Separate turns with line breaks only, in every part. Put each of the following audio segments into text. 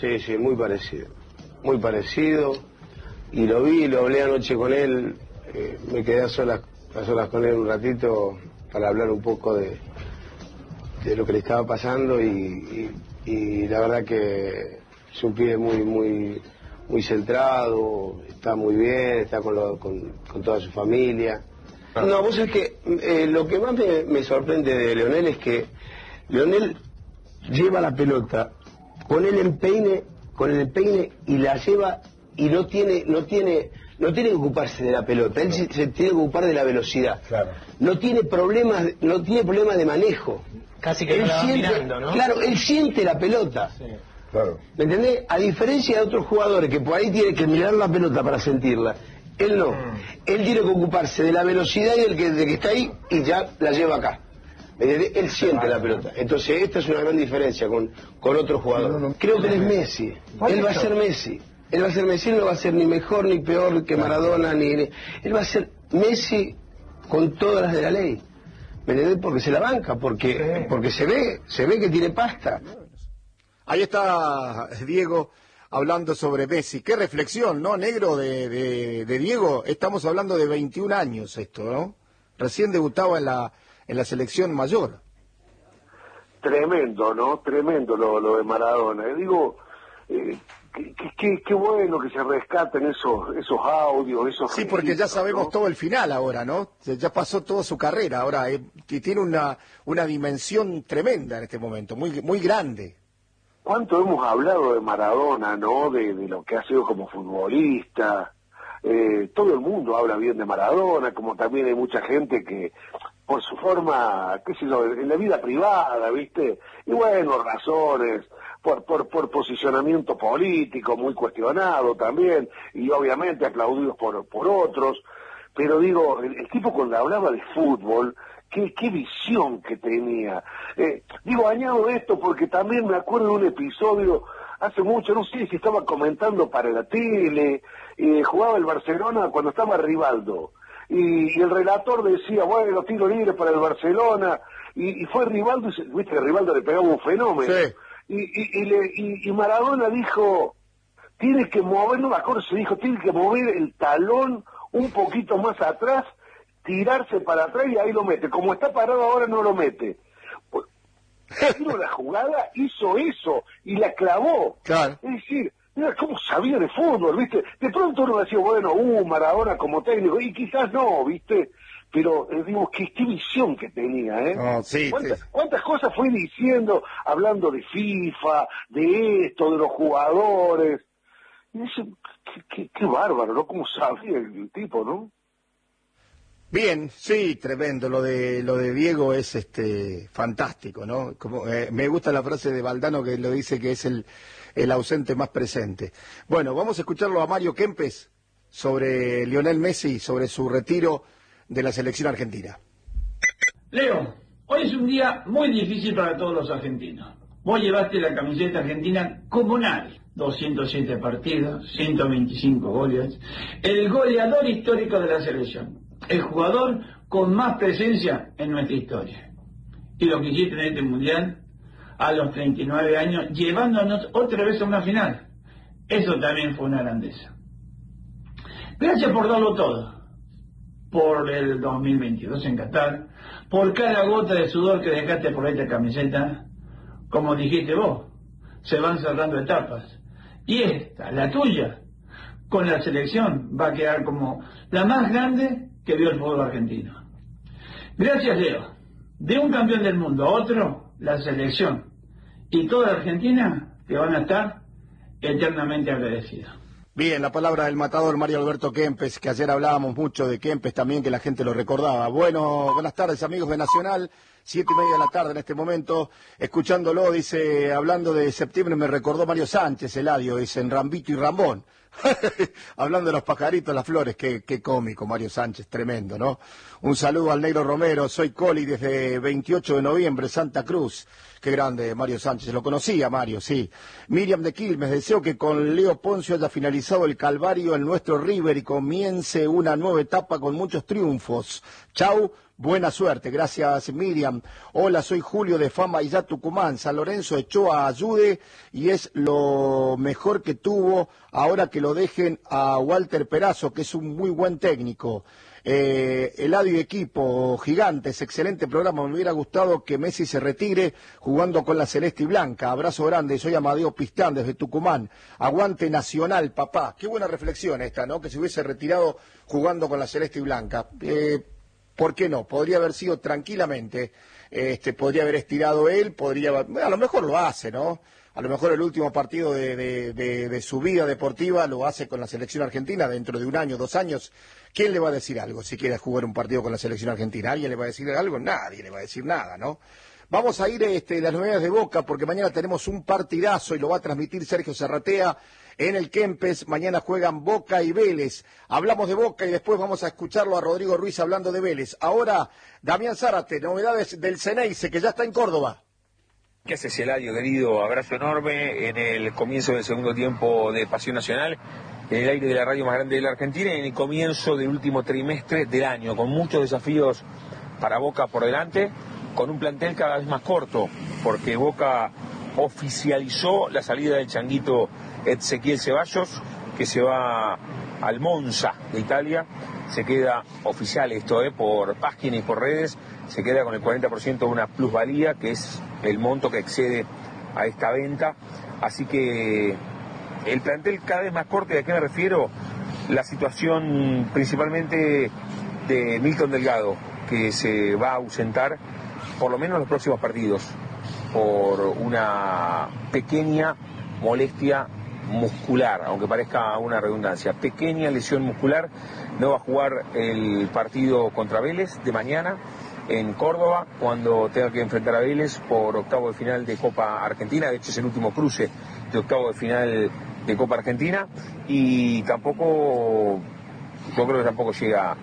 Sí, sí, muy parecido. Muy parecido. Y lo vi, lo hablé anoche con él. Me quedé a solas con él un ratito para hablar un poco de lo que le estaba pasando y la verdad que es un pibe muy centrado, está muy bien, está con toda su familia. No, vos sabés que lo que más me sorprende de Leonel es que Leonel lleva la pelota con el empeine y la lleva y no tiene que ocuparse de la pelota, él se tiene que ocupar de la velocidad.
Claro.
No tiene problemas de manejo.
Casi que él no la va mirando, ¿no?
Claro, él siente la pelota.
Sí. Claro.
¿Me entendés? A diferencia de otros jugadores que por ahí tienen que mirar la pelota para sentirla, él no. Él tiene que ocuparse de la velocidad y de que está ahí y ya la lleva acá. ¿Me entendés? Él siente la pelota. Entonces esta es una gran diferencia con otro jugador. Creo que él es Messi. Él va a ser Messi. Él va a ser Messi, él no va a ser ni mejor ni peor que Maradona, él va a ser Messi con todas las de la ley. ¿Me entendés? Porque se la banca, porque se ve que tiene pasta.
Ahí está Diego hablando sobre Messi. Qué reflexión, ¿no, negro, de Diego? Estamos hablando de 21 años esto, ¿no? Recién debutaba en la selección mayor.
Tremendo, ¿no? Tremendo lo de Maradona. Digo, qué bueno que se rescaten esos audios, esos...
Sí, porque ya sabemos, ¿no?, todo el final ahora, ¿no? Ya pasó toda su carrera, ahora tiene una dimensión tremenda en este momento, muy grande.
¿Cuánto hemos hablado de Maradona, no? De lo que ha sido como futbolista. Todo el mundo habla bien de Maradona, como también hay mucha gente que, por su forma, qué sé yo, en la vida privada, ¿viste? Y bueno, razones, por posicionamiento político muy cuestionado también, y obviamente aplaudidos por otros. Pero digo, el tipo cuando hablaba de fútbol, qué visión que tenía. Digo, añado esto porque también me acuerdo de un episodio hace mucho, no sé si estaba comentando para la tele, jugaba el Barcelona cuando estaba Rivaldo, y el relator decía, bueno, tiro libre para el Barcelona, y fue Rivaldo, y viste que Rivaldo le pegaba un fenómeno,
sí.
y Maradona dijo, tiene que mover, no me acuerdo si dijo, tiene que mover el talón un poquito más atrás, tirarse para atrás y ahí lo mete. Como está parado ahora no lo mete. Pues, la jugada hizo eso y la clavó.
Claro.
Es decir, mira cómo sabía de fútbol, ¿viste? De pronto uno decía, bueno, Maradona como técnico, y quizás no, ¿viste? Pero digo, qué visión que tenía, ¿eh?
Oh, sí,
¿Cuántas cosas fue diciendo, hablando de FIFA, de esto, de los jugadores? Y dice, qué bárbaro, ¿no? Cómo sabía el tipo, ¿no?
Bien, sí, tremendo. Lo de Diego es fantástico, ¿no? Me gusta la frase de Valdano que lo dice que es el ausente más presente. Bueno, vamos a escucharlo a Mario Kempes sobre Lionel Messi, sobre su retiro de la selección argentina.
Leo, hoy es un día muy difícil para todos los argentinos. Vos llevaste la camiseta argentina como nadie. 207 partidos, 125 goles. El goleador histórico de la selección. El jugador con más presencia en nuestra historia. Y lo que hiciste en este mundial, a los 39 años, llevándonos otra vez a una final. Eso también fue una grandeza. Gracias por darlo todo. Por el 2022 en Qatar, por cada gota de sudor que dejaste por esta camiseta, como dijiste vos, se van cerrando etapas. Y esta, la tuya, con la selección, va a quedar como la más grande que vio el fútbol argentino. Gracias, Leo. De un campeón del mundo a otro, la selección y toda la Argentina te van a estar eternamente agradecidos.
Bien, la palabra del matador Mario Alberto Kempes, que ayer hablábamos mucho de Kempes también, que la gente lo recordaba. Bueno, buenas tardes amigos de Nacional, 7:30 de la tarde en este momento, escuchándolo, dice, hablando de septiembre me recordó Mario Sánchez, Eladio, dice, en Rambito y Rambón. Hablando de los pajaritos, las flores, qué cómico Mario Sánchez, tremendo, ¿no? Un saludo al Negro Romero, soy Coli desde 28 de noviembre, Santa Cruz. Qué grande Mario Sánchez, lo conocía Mario, sí. Miriam de Quilmes, deseo que con Leo Poncio haya finalizado el calvario en nuestro River y comience una nueva etapa con muchos triunfos. Chau, Buena suerte, gracias Miriam. Hola, soy Julio de Fama y ya Tucumán. San Lorenzo echó a Ayude y es lo mejor que tuvo. Ahora que lo dejen a Walter Perazo, que es un muy buen técnico. Eladio y equipo, gigantes, excelente programa. Me hubiera gustado que Messi se retire jugando con la celeste y blanca. Abrazo grande, soy Amadeo Pistán desde Tucumán. Aguante Nacional, papá. Qué buena reflexión esta, ¿no? Que se hubiese retirado jugando con la celeste y blanca. ¿Por qué no? Podría haber sido tranquilamente, podría haber estirado él, a lo mejor lo hace, ¿no? A lo mejor el último partido de su vida deportiva lo hace con la selección argentina dentro de 1 año, 2 años. ¿Quién le va a decir algo si quiere jugar un partido con la selección argentina? ¿Alguien le va a decir algo? Nadie le va a decir nada, ¿no? Vamos a ir las novedades de Boca porque mañana tenemos un partidazo y lo va a transmitir Sergio Serratea en el Kempes. Mañana juegan Boca y Vélez. Hablamos de Boca y después vamos a escucharlo a Rodrigo Ruiz hablando de Vélez. Ahora, Damián Zárate, novedades del Ceneice que ya está en Córdoba.
¿Qué haces, Eladio, querido? Abrazo enorme en el comienzo del segundo tiempo de Pasión Nacional, en el aire de la radio más grande de la Argentina y en el comienzo del último trimestre del año, con muchos desafíos para Boca por delante, con un plantel cada vez más corto, porque Boca oficializó la salida del changuito Ezequiel Ceballos, que se va al Monza de Italia. Se queda oficial esto, por página y por redes, se queda con el 40% de una plusvalía, que es el monto que excede a esta venta. Así que el plantel cada vez más corto. ¿Y a qué me refiero? La situación principalmente de Milton Delgado, que se va a ausentar por lo menos los próximos partidos por una pequeña molestia muscular, aunque parezca una redundancia, pequeña lesión muscular. No va a jugar el partido contra Vélez de mañana en Córdoba, cuando tenga que enfrentar a Vélez por octavo de final de Copa Argentina. De hecho es el último cruce de octavo de final de Copa Argentina, y tampoco, yo creo que tampoco llega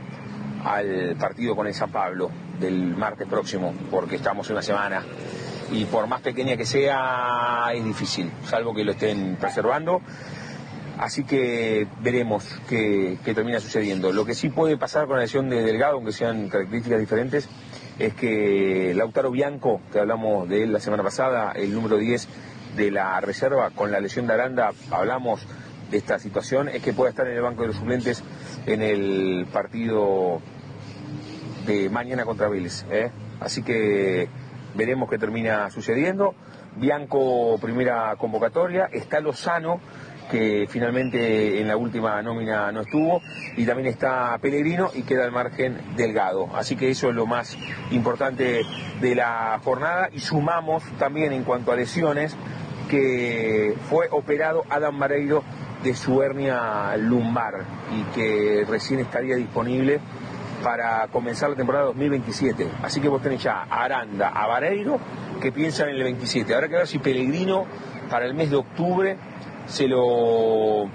al partido con el San Pablo del martes próximo, porque estamos en una semana y por más pequeña que sea es difícil, salvo que lo estén preservando. Así que veremos qué termina sucediendo. Lo que sí puede pasar con la lesión de Delgado, aunque sean características diferentes, es que Lautaro Bianco, que hablamos de él la semana pasada, el número 10 de la reserva, con la lesión de Aranda, hablamos de esta situación, es que pueda estar en el banco de los suplentes en el partido de mañana contra Vélez, Así que veremos qué termina sucediendo. Bianco, primera convocatoria. Está Lozano, que finalmente en la última nómina no estuvo, y también está Pellegrino, y queda al margen Delgado. Así que eso es lo más importante de la jornada. Y sumamos también, en cuanto a lesiones, que fue operado Adam Vareiro de su hernia lumbar y que recién estaría disponible para comenzar la temporada 2027. Así que vos tenés ya a Aranda, a Vareiro, que piensan en el 27. Habrá que ver si Pellegrino para el mes de octubre se lo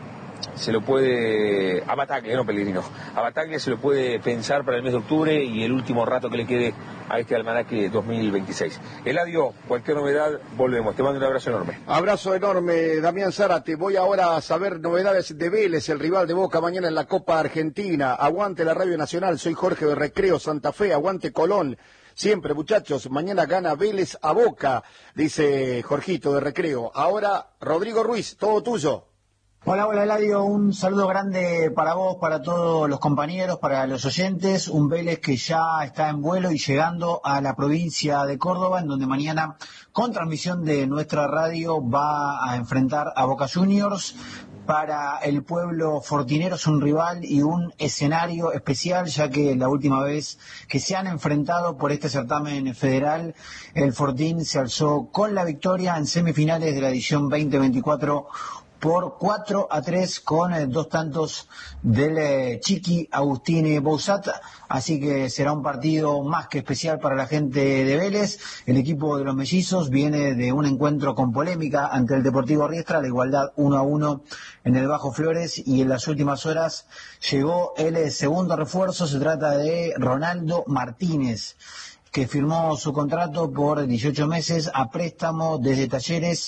puede, a Bataglia, no Pellegrino, a Bataglia se lo puede pensar para el mes de octubre y el último rato que le quede a este almanaque 2026. Eladio, cualquier novedad, volvemos. Te mando un abrazo enorme.
Abrazo enorme, Damián Zárate. Voy ahora a saber novedades de Vélez, el rival de Boca mañana en la Copa Argentina. Aguante la Radio Nacional, soy Jorge de Recreo, Santa Fe, aguante Colón. Siempre, muchachos, mañana gana Vélez a Boca, dice Jorgito de Recreo. Ahora, Rodrigo Ruiz, todo tuyo.
Hola, Eladio, un saludo grande para vos, para todos los compañeros, para los oyentes. Un Vélez que ya está en vuelo y llegando a la provincia de Córdoba, en donde mañana, con transmisión de nuestra radio, va a enfrentar a Boca Juniors. Para el pueblo fortinero es un rival y un escenario especial, ya que la última vez que se han enfrentado por este certamen federal, el Fortín se alzó con la victoria en semifinales de la edición 2024 por 4-3 con 2 tantos del Chiqui Agustín Bouzat. Así que será un partido más que especial para la gente de Vélez. El equipo de los mellizos viene de un encuentro con polémica ante el Deportivo Riestra, la igualdad 1-1 en el Bajo Flores, y en las últimas horas llegó el segundo refuerzo. Se trata de Ronaldo Martínez, que firmó su contrato por 18 meses a préstamo desde Talleres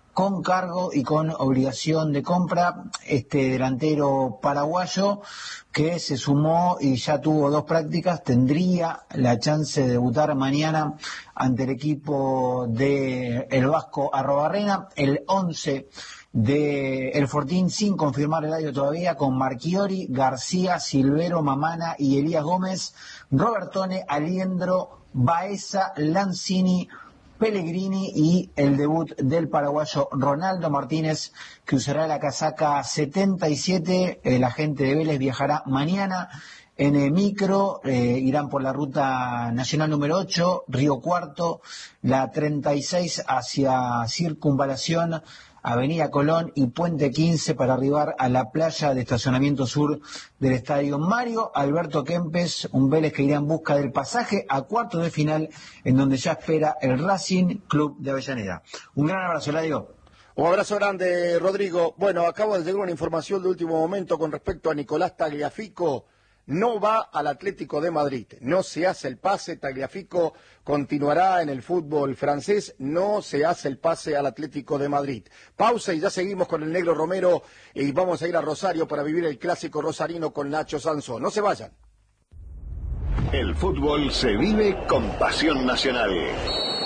con cargo y con obligación de compra. Este delantero paraguayo que se sumó y ya tuvo 2 prácticas, tendría la chance de debutar mañana ante el equipo de el Vasco Arrobarrena. El 11 de el Fortín, sin confirmar el año todavía, con Marchiori, García, Silvero, Mamana y Elías Gómez, Robertone, Aliendro, Baeza, Lanzini, Pellegrini y el debut del paraguayo Ronaldo Martínez, que usará la casaca 77. El agente de Vélez viajará mañana en el micro, irán por la ruta nacional número 8, Río Cuarto, la 36 hacia Circunvalación, Avenida Colón y Puente 15 para arribar a la playa de estacionamiento sur del estadio Mario Alberto Kempes, un Vélez que irá en busca del pasaje a cuartos de final, en donde ya espera el Racing Club de Avellaneda. Un gran abrazo, Eladio.
Un abrazo grande, Rodrigo. Bueno, acabo de llegar una información de último momento con respecto a Nicolás Tagliafico. No va al Atlético de Madrid, no se hace el pase. Tagliafico continuará en el fútbol francés, no se hace el pase al Atlético de Madrid. Pausa y ya seguimos con el Negro Romero y vamos a ir a Rosario para vivir el clásico rosarino con Nacho Sansón. No se vayan.
El fútbol se vive con pasión nacional.